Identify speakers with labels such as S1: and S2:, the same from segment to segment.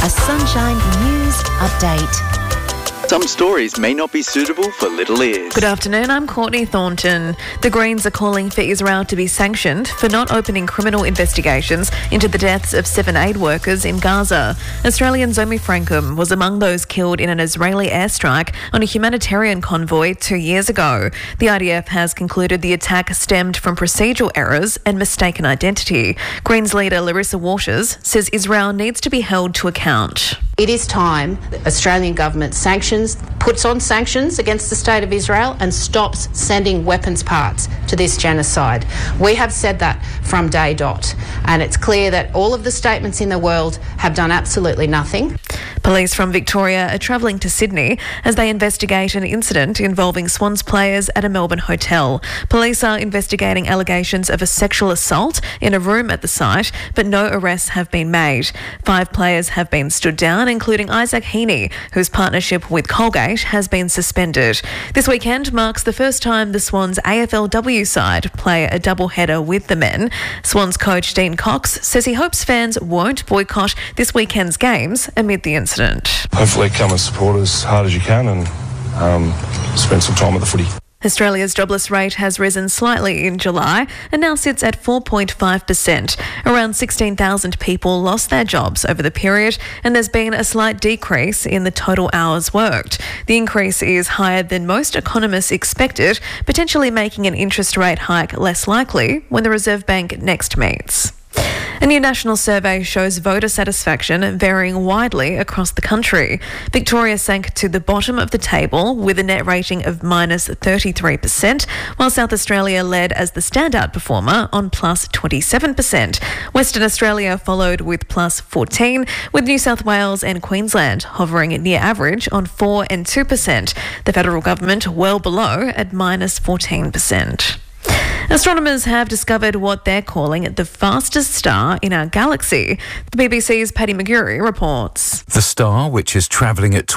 S1: A Sunshine News Update.
S2: Some stories may not be suitable for little ears.
S3: Good afternoon, I'm Courtney Thornton. The Greens are calling for Israel to be sanctioned for not opening criminal investigations into the deaths of 7 aid workers in Gaza. Australian Zomi Frankum was among those killed in an Israeli airstrike on a humanitarian convoy 2 years ago. The IDF has concluded the attack stemmed from procedural errors and mistaken identity. Greens leader Larissa Waters says Israel needs to be held to account.
S4: It is time the Australian government puts on sanctions against the State of Israel and stops sending weapons parts to this genocide. We have said that from day dot, and it's clear that all of the statements in the world have done absolutely nothing.
S3: Police from Victoria are travelling to Sydney as they investigate an incident involving Swans players at a Melbourne hotel. Police are investigating allegations of a sexual assault in a room at the site, but no arrests have been made. 5 players have been stood down, including Isaac Heaney, whose partnership with Colgate has been suspended. This weekend marks the first time the Swans AFLW side play a doubleheader with the men. Swans coach Dean Cox says he hopes fans won't boycott this weekend's games amid the incident.
S5: Hopefully come and support as hard as you can and spend some time at the footy.
S3: Australia's jobless rate has risen slightly in July and now sits at 4.5%. Around 16,000 people lost their jobs over the period, and there's been a slight decrease in the total hours worked. The increase is higher than most economists expected, potentially making an interest rate hike less likely when the Reserve Bank next meets. A new national survey shows voter satisfaction varying widely across the country. Victoria sank to the bottom of the table with a net rating of minus 33%, while South Australia led as the standout performer on plus 27%. Western Australia followed with plus 14%, with New South Wales and Queensland hovering near average on 4% and 2%. The federal government well below at minus 14%. Astronomers have discovered what they're calling the fastest star in our galaxy. The BBC's Paddy McGurry reports.
S6: The star, which is travelling at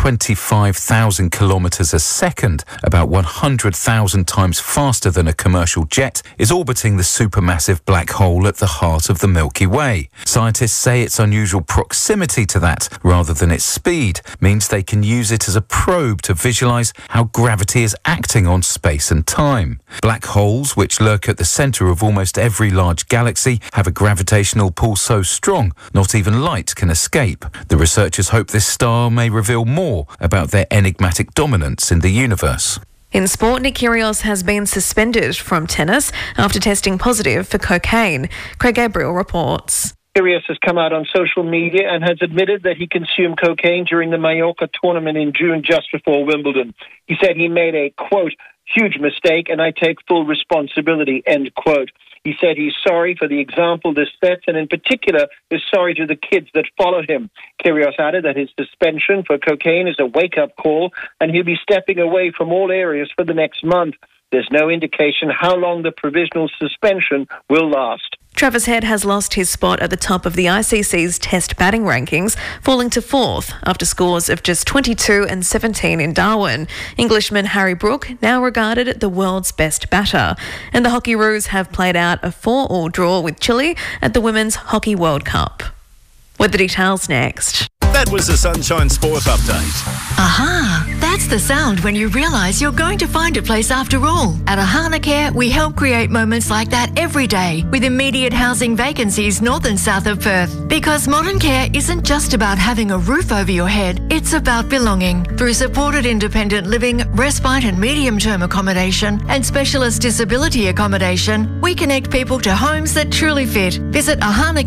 S6: 25,000 kilometres a second, about 100,000 times faster than a commercial jet, is orbiting the supermassive black hole at the heart of the Milky Way. Scientists say its unusual proximity to that, rather than its speed, means they can use it as a probe to visualise how gravity is acting on space and time. Black holes, which lurk at the centre of almost every large galaxy, have a gravitational pull so strong not even light can escape. The researchers hope this star may reveal more about their enigmatic dominance in the universe.
S3: In sport, Nick Kyrgios has been suspended from tennis after testing positive for cocaine. Craig Gabriel reports.
S7: Kyrgios has come out on social media and has admitted that he consumed cocaine during the Mallorca tournament in June just before Wimbledon. He said he made a, quote, huge mistake and I take full responsibility, end quote. He said he's sorry for the example this sets and in particular is sorry to the kids that followed him. Kyrgios added that his suspension for cocaine is a wake-up call and he'll be stepping away from all areas for the next month. There's no indication how long the provisional suspension will last.
S3: Travis Head has lost his spot at the top of the ICC's Test batting rankings, falling to 4th after scores of just 22 and 17 in Darwin. Englishman Harry Brook now regarded the world's best batter. And the Hockeyroos have played out a 4-4 draw with Chile at the Women's Hockey World Cup. With the details next.
S8: That was the Sunshine Sport Update.
S9: Aha! That's the sound when you realise you're going to find a place after all. At Ahana Care, we help create moments like that every day with immediate housing vacancies north and south of Perth. Because modern care isn't just about having a roof over your head, it's about belonging. Through supported independent living, respite and medium-term accommodation, and specialist disability accommodation, we connect people to homes that truly fit. Visit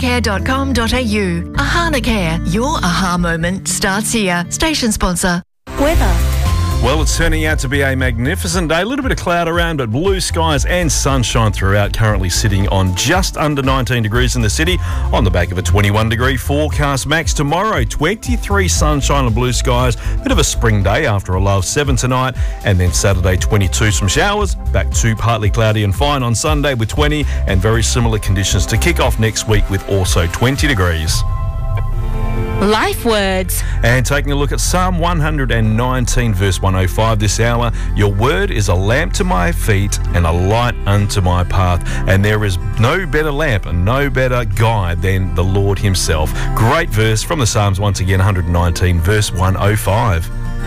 S9: ahanacare.com.au. Ahana Care, your aha moment starts here. Station sponsor.
S1: Weather.
S8: Well, it's turning out to be a magnificent day. A little bit of cloud around, but blue skies and sunshine throughout. Currently sitting on just under 19 degrees in the city on the back of a 21-degree forecast. Max tomorrow, 23 sunshine and blue skies. Bit of a spring day after a low of 7 tonight. And then Saturday, 22, some showers. Back to partly cloudy and fine on Sunday with 20. And very similar conditions to kick off next week with also 20 degrees.
S10: Life words.
S8: And taking a look at Psalm 119, verse 105 this hour. Your word is a lamp to my feet and a light unto my path. And there is no better lamp and no better guide than the Lord himself. Great verse from the Psalms once again, 119, verse 105.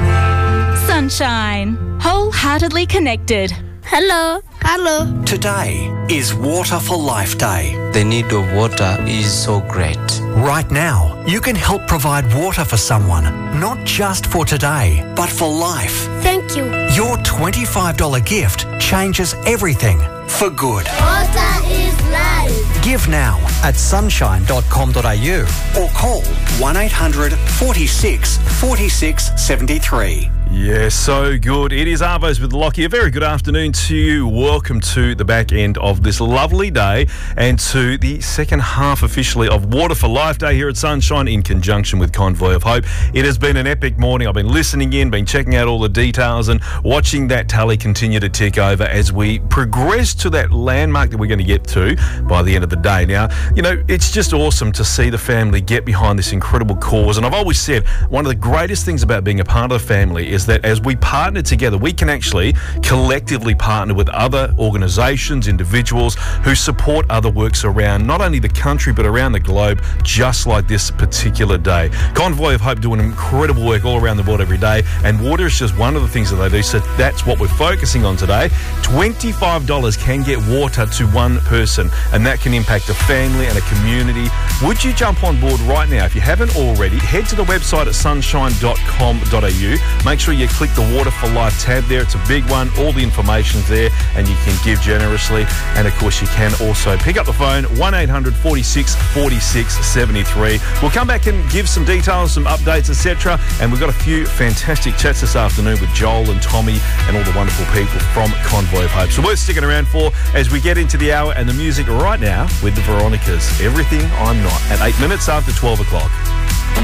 S10: Sunshine. Wholeheartedly connected.
S11: Hello.
S12: Hello.
S13: Today is Water for Life Day.
S14: The need of water is so great.
S13: Right now, you can help provide water for someone, not just for today, but for life.
S11: Thank you.
S13: Your $25 gift changes everything for good.
S11: Water is life.
S13: Give now at sunshine.com.au or call 1800 46 46 73.
S8: Yeah, so good. It is Arvos with Lockie. A very good afternoon to you. Welcome to the back end of this lovely day and to the second half officially of Water for Life Day here at Sunshine in conjunction with Convoy of Hope. It has been an epic morning. I've been listening in, been checking out all the details and watching that tally continue to tick over as we progress to that landmark that we're going to get to by the end of the day. Now, you know, it's just awesome to see the family get behind this incredible cause. And I've always said one of the greatest things about being a part of the family is that as we partner together, we can actually collectively partner with other organisations, individuals who support other works around not only the country but around the globe, just like this particular day. Convoy of Hope doing incredible work all around the world every day, and water is just one of the things that they do, so that's what we're focusing on today. $25 can get water to one person, and that can impact a family and a community. Would you jump on board right now? If you haven't already, head to the website at sunshine.com.au. Make sure you click the Water for Life tab there. It's a big one. All the information's there and you can give generously. And of course, you can also pick up the phone, 1800 46 46 73. We'll come back and give some details, some updates, etc. And we've got a few fantastic chats this afternoon with Joel and Tommy and all the wonderful people from Convoy of Hope. So worth sticking around for as we get into the hour and the music right now with the Veronicas. Everything I'm Not at 8 minutes after 12 o'clock.